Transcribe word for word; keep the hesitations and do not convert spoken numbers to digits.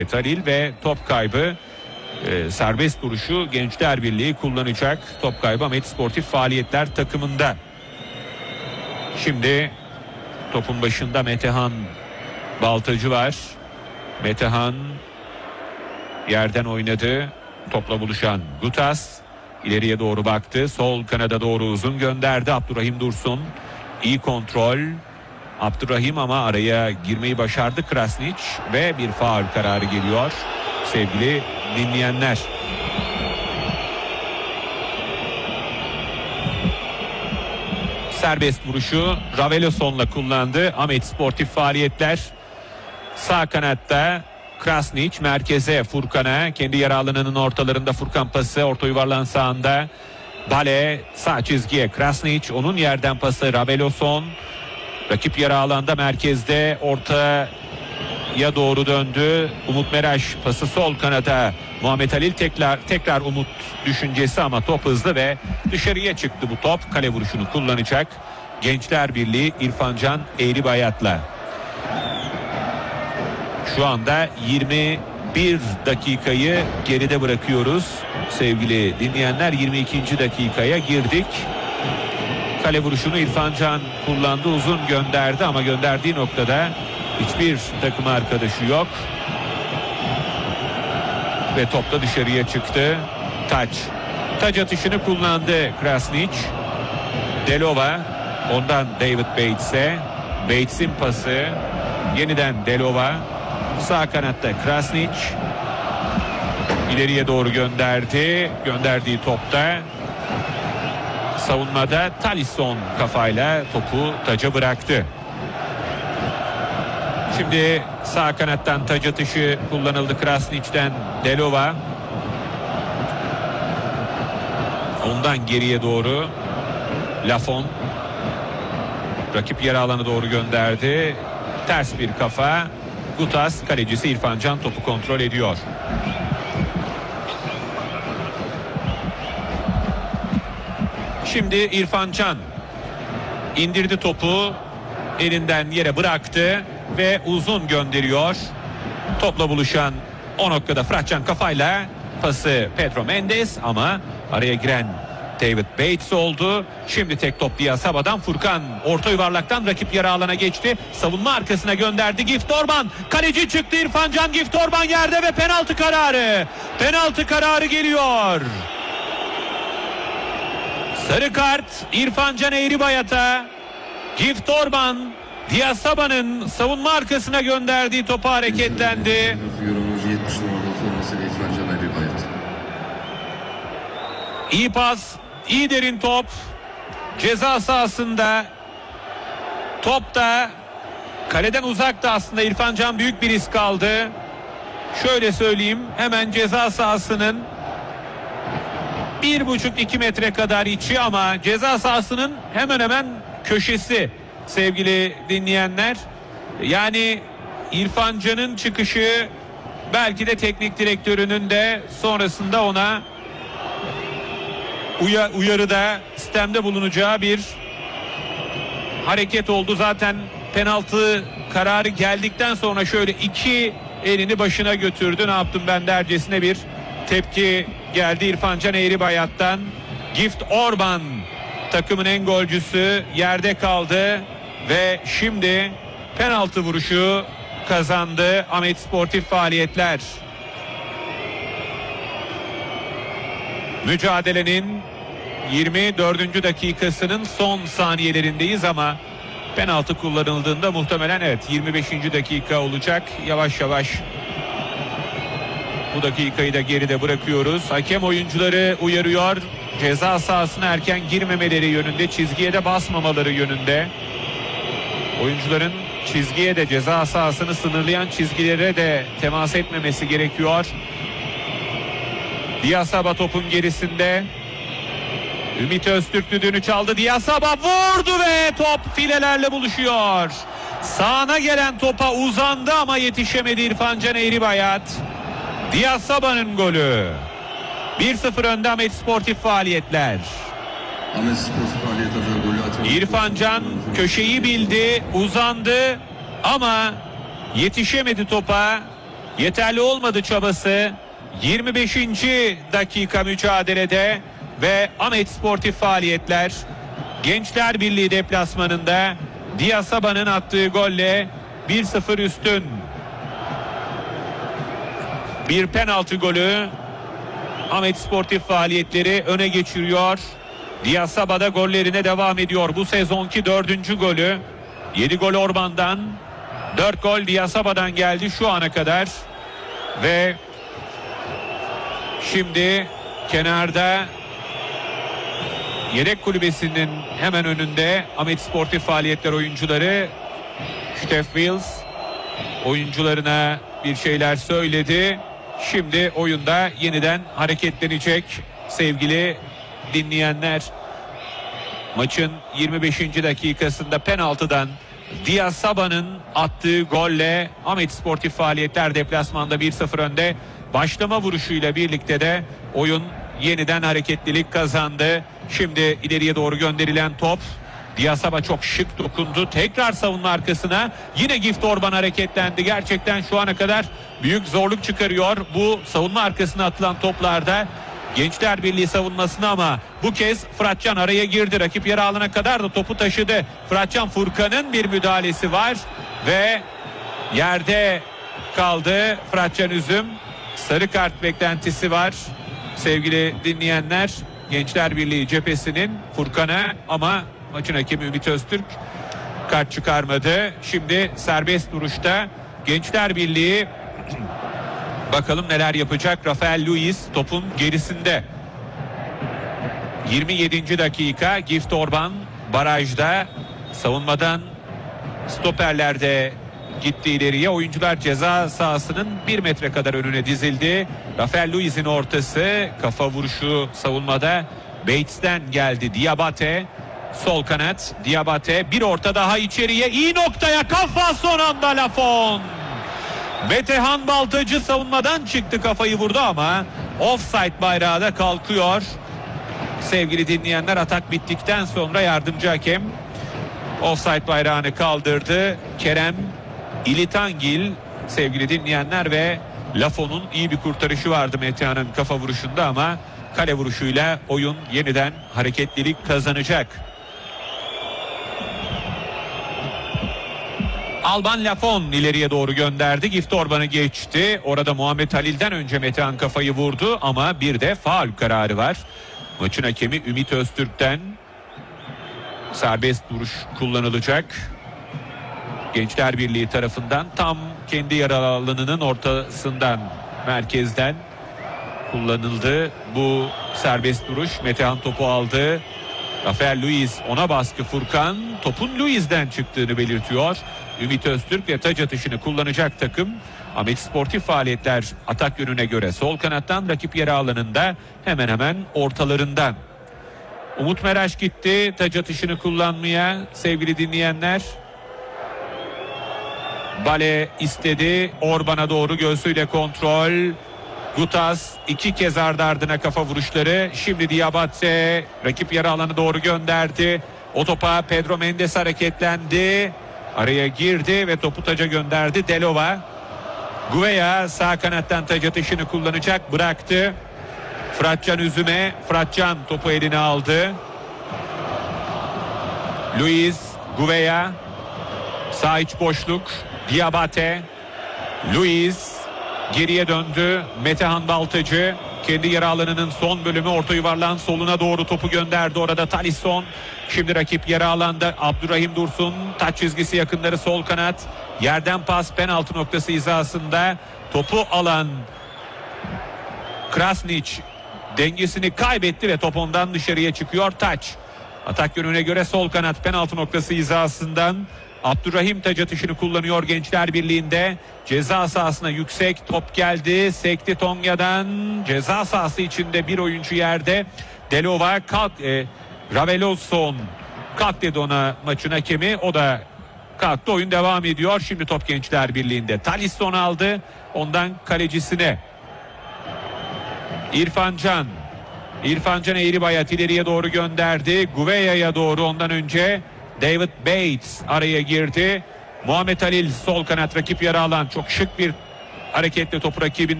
Halil ve top kaybı. e, serbest vuruşu Gençler Birliği kullanacak. Top kaybı Ahmet Sportif Faaliyetler takımında. Şimdi topun başında Metehan Baltacı var. Metehan yerden oynadı. Topla buluşan Gutas ileriye doğru baktı. Sol kanada doğru uzun gönderdi. Abdurrahim Dursun. İyi kontrol. Abdurrahim ama araya girmeyi başardı Krasnić ve bir faul kararı geliyor sevgili dinleyenler. Serbest vuruşu Raveloson'la kullandı Ahmet Sportif Faaliyetler. Sağ kanatta Krasnić, merkeze Furkan'a, kendi yer alanının ortalarında Furkan pası, orta yuvarlağın sağında Bale, sağ çizgiye Krasnić, onun yerden pası Raveloson. Rakip yarı alanda merkezde ortaya doğru döndü. Umut Meraş pası sol kanata. Muhammed Halil tekrar tekrar Umut düşüncesi ama top hızlı ve dışarıya çıktı bu top. Kale vuruşunu kullanacak Gençler Birliği İrfancan Eğribayat'la. Şu anda yirmi bir dakikayı geride bırakıyoruz sevgili dinleyenler. yirmi ikinci dakikaya girdik. Kale vuruşunu İrfancan kullandı, uzun gönderdi ama gönderdiği noktada hiçbir takım arkadaşı yok. Ve top da dışarıya çıktı. Taç. Taç atışını kullandı Krasnić. Delova, ondan David Bates'e. Bates'in pası. Yeniden Delova. Sağ kanatta Krasnić. İleriye doğru gönderdi. Gönderdiği topta savunmada Talisson kafayla topu Taç'a bıraktı. Şimdi sağ kanattan taç atışı kullanıldı Krasnić'ten Delova. Ondan geriye doğru Lafon. Rakip yer alana doğru gönderdi. Ters bir kafa. Gutas, kalecisi İrfancan topu kontrol ediyor. Şimdi İrfancan indirdi topu, elinden yere bıraktı ve uzun gönderiyor. Topla buluşan o noktada Fıratcan kafayla pası Pedro Mendes ama araya giren David Bates oldu. Şimdi tek top Diyasaba'dan Furkan orta yuvarlaktan rakip yarı alana geçti. Savunma arkasına gönderdi Gift Orban. Kaleci çıktı İrfancan, Gift Orban yerde ve penaltı kararı. Penaltı kararı geliyor. Sarı kart İrfancan Eğribayat'a. Gift Orban Diyasaba'nın savunma arkasına gönderdiği topa hareketlendi. İyi pas, iyi derin top. Ceza sahasında. Top da kaleden uzakta aslında. İrfancan büyük bir risk aldı. Şöyle söyleyeyim, hemen ceza sahasının bir buçuk iki metre kadar içi ama ceza sahasının hemen hemen köşesi sevgili dinleyenler. Yani İrfancan'ın çıkışı belki de teknik direktörünün de sonrasında ona uya, uyarıda sistemde bulunacağı bir hareket oldu. Zaten penaltı kararı geldikten sonra şöyle iki elini başına götürdü. Ne yaptım ben dercesine bir tepki geldi İrfancan Eğribayat'tan. Gift Orban takımın en golcüsü yerde kaldı ve şimdi penaltı vuruşu kazandı Ahmet Sportif Faaliyetler. Mücadelenin yirmi dördüncü dakikasının son saniyelerindeyiz ama penaltı kullanıldığında muhtemelen evet yirmi beşinci dakika olacak. Yavaş yavaş bu dakikayı da geride bırakıyoruz. Hakem oyuncuları uyarıyor. Ceza sahasına erken girmemeleri yönünde, çizgiye de basmamaları yönünde. Oyuncuların çizgiye de, ceza sahasını sınırlayan çizgilere de temas etmemesi gerekiyor. Diyasaba topun gerisinde. Ümit Öztürk düdüğünü çaldı. Diyasaba vurdu ve top filelerle buluşuyor. Sağına gelen topa uzandı ama yetişemedi İrfancan Eğribayat. Diyasaba'nın golü. bir sıfır önde Ahmet Sportif Faaliyetler. Ahmet Sportif Faaliyetler golü atan İrfancan köşeyi bildi, uzandı ama yetişemedi topa. Yeterli olmadı çabası. yirmi beşinci dakika mücadelede ve Ahmet Sportif Faaliyetler Gençler Birliği deplasmanında Diasaba'nın attığı golle bir sıfır üstün. Bir penaltı golü Ahmet Sportif Faaliyetleri öne geçiriyor. Diasaba da gollerine devam ediyor. Bu sezonki dördüncü golü. yedi gol Orban'dan, dört gol Diasaba'dan geldi şu ana kadar. Ve şimdi kenarda yedek kulübesinin hemen önünde Ahmet Sportif Faaliyetler oyuncuları, Stef Wills oyuncularına bir şeyler söyledi. Şimdi oyunda yeniden hareketlenecek sevgili dinleyenler. Maçın yirmi beşinci dakikasında penaltıdan Diasaba'nın attığı golle Ahmet Sportif Faaliyetler deplasmanda bir sıfır önde. Başlama vuruşuyla birlikte de oyun yeniden hareketlilik kazandı. Şimdi ileriye doğru gönderilen top. Diasaba çok şık dokundu. Tekrar savunma arkasına. Yine Gift Orban hareketlendi. Gerçekten şu ana kadar büyük zorluk çıkarıyor bu savunma arkasına atılan toplarda. Gençler Birliği savunmasına ama bu kez Fıratcan araya girdi. Rakip yarı alana kadar da topu taşıdı. Fıratcan, Furkan'ın bir müdahalesi var ve yerde kaldı Fıratcan Üzüm. Sarı kart beklentisi var sevgili dinleyenler. Gençler Birliği cephesinin Furkan'a, ama maçın hakemi Ümit Öztürk kart çıkarmadı. Şimdi serbest duruşta Gençler Birliği bakalım neler yapacak. Rafael Luiz topun gerisinde. yirmi yedinci dakika, Gift Orban barajda savunmadan stoperlerde gitti ileriye. Oyuncular ceza sahasının bir metre kadar önüne dizildi. Rafael Luiz'in ortası, kafa vuruşu savunmada Bates'ten geldi. Diabate sol kanat, Diabate bir orta daha içeriye, iyi noktaya kafa, son anda Lafon. Metehan Baltacı savunmadan çıktı, kafayı vurdu ama offside bayrağı da kalkıyor. Sevgili dinleyenler, atak bittikten sonra yardımcı hakem offside bayrağını kaldırdı. Kerem İlitangil sevgili dinleyenler ve Lafon'un iyi bir kurtarışı vardı Metehan'ın kafa vuruşunda ama kale vuruşuyla oyun yeniden hareketlilik kazanacak. Alban Lafon ileriye doğru gönderdi. Gift Orban'ı geçti. Orada Muhammed Halil'den önce Metehan kafayı vurdu ama bir de faul kararı var. Maçın hakemi Ümit Öztürk'ten serbest vuruş kullanılacak. Gençler Birliği tarafından tam kendi yarı alanının ortasından, merkezden kullanıldı bu serbest vuruş. Metehan topu aldı. Rafael Luiz ona baskı. Furkan topun Luiz'den çıktığını belirtiyor. Ümit Öztürk ve taç atışını kullanacak takım Ahmet Sportif Faaliyetler atak yönüne göre sol kanattan, rakip yarı alanında hemen hemen ortalarından. Umut Meraş gitti taç atışını kullanmaya sevgili dinleyenler. Bale istedi. Orban'a doğru göğsüyle kontrol. Gutas iki kez ardı ardına kafa vuruşları. Şimdi Diabate rakip yarı alanı doğru gönderdi. O topa Pedro Mendes hareketlendi. Araya girdi ve topu taca gönderdi. Delova. Gouveia sağ kanattan taç atışını kullanacak. Bıraktı. Fıratcan Üzüm'e. Fıratcan topu eline aldı. Luiz, Gouveia. Sağ iç boşluk. Diabate. Luiz geriye döndü. Metehan Baltacı kendi yarı alanının son bölümü, orta yuvarlağın soluna doğru topu gönderdi. Orada Talisson. Şimdi rakip yarı alanda Abdurrahim Dursun. Taç çizgisi yakınları sol kanat. Yerden pas, penaltı noktası hizasında topu alan Krasnić dengesini kaybetti ve top ondan dışarıya çıkıyor. Taç atak yönüne göre sol kanat, penaltı noktası hizasından Abdurrahim taç atışını kullanıyor Gençler Birliği'nde. Ceza sahasına yüksek top geldi. Sekti Tonya'dan. Ceza sahası içinde bir oyuncu yerde. Delova kalk. E, Raveloson kalk dedi ona maçın hakemi. O da kalktı. Oyun devam ediyor. Şimdi top Gençler Birliği'nde. Talisson aldı. Ondan kalecisine. İrfan Can. İrfan Can eğri bayat ileriye doğru gönderdi. Gouveia'ya doğru, ondan önce David Bates araya girdi. Muhammed Halil sol kanat, rakip yarı alan, çok şık bir hareketle topu rakibin